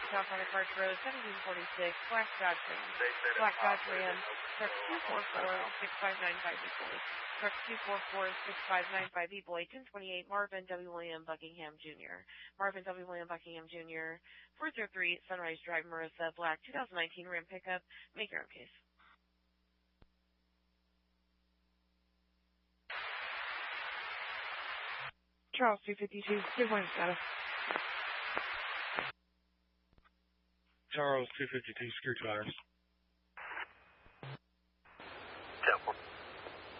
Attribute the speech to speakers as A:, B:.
A: California Park Road, 1746, Black Dodge Ram. Black Dodge Ram, truck 244-6595 Equally. Truck 244-6595 Equally, 1028 Marvin W. William Buckingham Jr. Marvin W. William Buckingham Jr., 403 Sunrise Drive, Marissa, Black, 2019 Ram pickup. Make your own case.
B: Charles 252, good morning, status.
C: Charles 252, Secure Tires.